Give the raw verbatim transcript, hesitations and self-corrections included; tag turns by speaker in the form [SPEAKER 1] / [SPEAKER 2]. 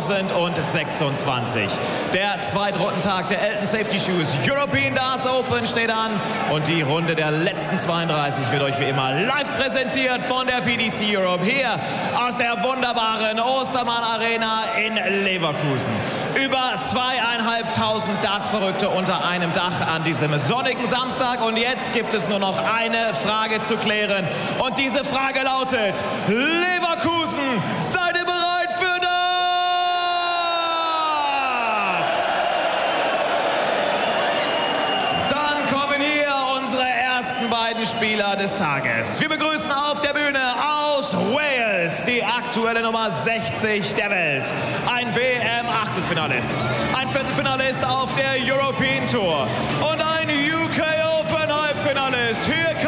[SPEAKER 1] zweitausendsechsundzwanzig. Der Zweitrundentag der Elton Safety Shoes European Darts Open steht an und die Runde der letzten zweiunddreißig wird euch wie immer live präsentiert von der P D C Europe hier aus der wunderbaren Ostermann Arena in Leverkusen. Über zweieinhalbtausend Darts-Verrückte unter einem Dach an diesem sonnigen Samstag und jetzt gibt es nur noch eine Frage zu klären und diese Frage lautet: Leverkusen, seid ihr bereit für Darts? Dann kommen hier unsere ersten beiden Spieler des Tages. Wir begrüßen auf der Bühne aus Wales die aktuelle Nummer sechzig der Welt. Ein W M-Achtelfinalist, ein Viertelfinalist auf der European Tour und ein U K Open Halbfinalist. Hier